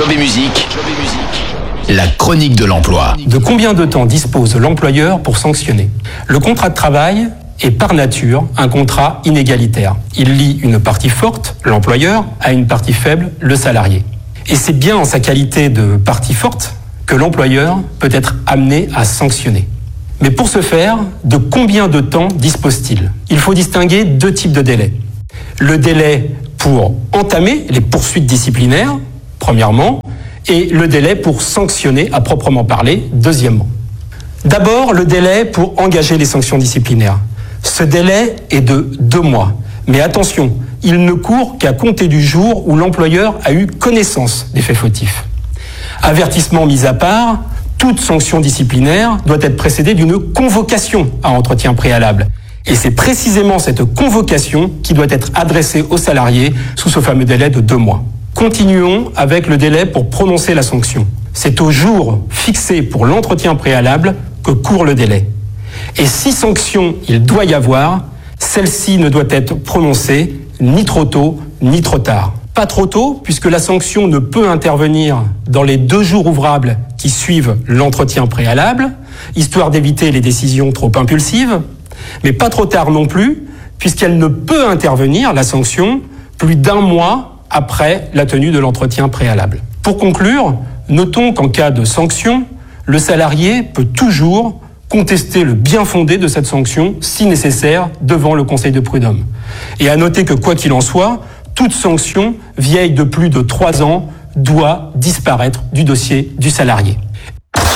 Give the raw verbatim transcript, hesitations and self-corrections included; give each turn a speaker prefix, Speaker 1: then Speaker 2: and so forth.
Speaker 1: Job et musique, la chronique de l'emploi.
Speaker 2: De combien de temps dispose l'employeur pour sanctionner ? Le contrat de travail est par nature un contrat inégalitaire. Il lie une partie forte, l'employeur, à une partie faible, le salarié. Et c'est bien en sa qualité de partie forte que l'employeur peut être amené à sanctionner. Mais pour ce faire, de combien de temps dispose-t-il ? Il faut distinguer deux types de délais. Le délai pour entamer les poursuites disciplinaires, premièrement, et le délai pour sanctionner à proprement parler, deuxièmement. D'abord, le délai pour engager les sanctions disciplinaires. Ce délai est de deux mois. Mais attention, il ne court qu'à compter du jour où l'employeur a eu connaissance des faits fautifs. Avertissement mis à part, toute sanction disciplinaire doit être précédée d'une convocation à entretien préalable. Et c'est précisément cette convocation qui doit être adressée aux salariés sous ce fameux délai de deux mois. Continuons avec le délai pour prononcer la sanction. C'est au jour fixé pour l'entretien préalable que court le délai. Et si sanction il doit y avoir, celle-ci ne doit être prononcée ni trop tôt ni trop tard. Pas trop tôt, puisque la sanction ne peut intervenir dans les deux jours ouvrables qui suivent l'entretien préalable, histoire d'éviter les décisions trop impulsives, mais pas trop tard non plus, puisqu'elle ne peut intervenir, la sanction, plus d'un mois après la tenue de l'entretien préalable. Pour conclure, notons qu'en cas de sanction, le salarié peut toujours contester le bien fondé de cette sanction, si nécessaire, devant le Conseil de prud'homme. Et à noter que, quoi qu'il en soit, toute sanction vieille de plus de trois ans doit disparaître du dossier du salarié.